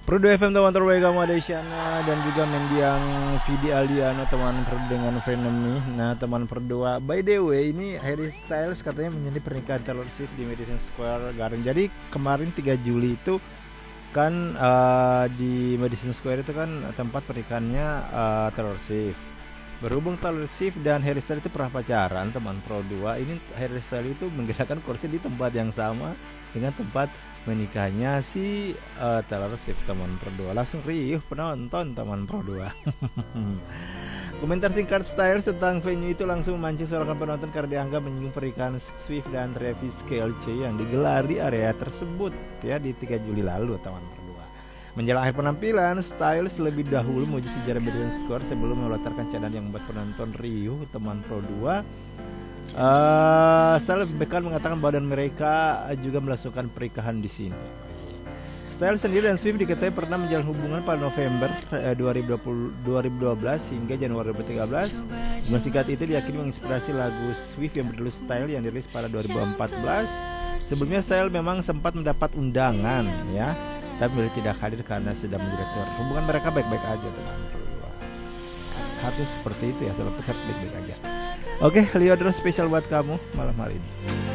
Pro 2 FM teman terbaik kamu ada Isyana dan juga mendiang Vidi Aldiano teman dengan Frenemy. Nah teman berdua, by the way ini Harry Styles katanya menjadi pernikahan Taylor Swift di Madison Square Garden. Jadi kemarin 3 Juli itu kan di Madison Square itu kan tempat pernikahannya Taylor Swift. Berhubung Taylor Swift dan Harry Styles itu pernah pacaran teman Pro 2, ini Harry Styles itu menggerakkan kursi di tempat yang sama dengan tempat menikahnya si Taylor Swift teman Pro 2. Langsung riuh penonton teman Pro 2. Komentar singkat Styles tentang venue itu langsung memancing sorakan penonton karena dianggap menyinggung pernikahan Swift dan Travis Kelce yang digelar di area tersebut ya di 3 Juli lalu teman Pro 2. Menjelang akhir penampilan, Styles lebih dahulu memuji sejarah Madison Square sebelum melontarkan candaan yang membuat penonton riuh teman Pro 2. Styles bahkan mengatakan bahwa dan mereka juga melangsungkan pernikahan di sini. Styles sendiri dan Swift diketahui pernah menjalin hubungan pada November 2012 hingga Januari 2013. Hubungan singkat itu diyakini menginspirasi lagu Swift yang berjudul Style yang dirilis pada 2014. Sebelumnya Style memang sempat mendapat undangan ya, tapi beliau tidak hadir karena sedang menjadi aktor. Hubungan mereka baik-baik aja teman. Harus seperti itu ya, harus baik-baik aja. Oke, Leo adalah spesial buat kamu malam hari ini.